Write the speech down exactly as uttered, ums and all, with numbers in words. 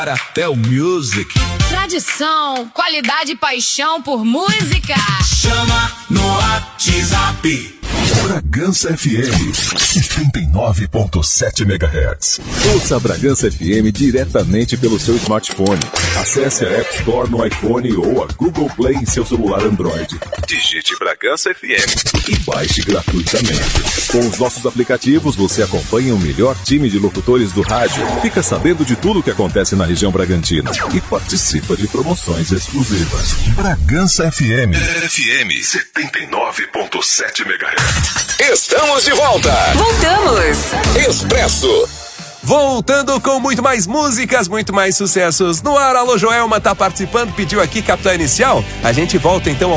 Até o Music. Tradição, qualidade e paixão por música. Chama no WhatsApp. Bragança F M setenta e nove ponto sete megahertz. Ouça a Bragança F M diretamente pelo seu smartphone. Acesse a App Store no iPhone ou a Google Play em seu celular Android. Digite Bragança F M e baixe gratuitamente. Com os nossos aplicativos, você acompanha o melhor time de locutores do rádio, fica sabendo de tudo o que acontece na região Bragantina e participa de promoções exclusivas. Bragança F M. F M setenta e nove ponto sete megahertz. Estamos de volta. Voltamos. Expresso. Voltando com muito mais músicas, muito mais sucessos no ar. Alô, Joelma tá participando, pediu aqui Capital Inicial. A gente volta então ao